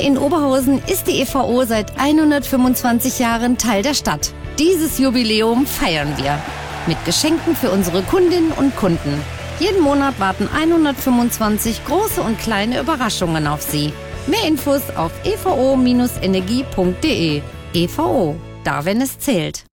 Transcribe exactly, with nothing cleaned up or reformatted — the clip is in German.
in Oberhausen ist die E V O seit hundertfünfundzwanzig Jahren Teil der Stadt. Dieses Jubiläum feiern wir mit Geschenken für unsere Kundinnen und Kunden. Jeden Monat warten hundertfünfundzwanzig große und kleine Überraschungen auf Sie. Mehr Infos auf e v o Bindestrich energie punkt de. E V O, da wenn es zählt.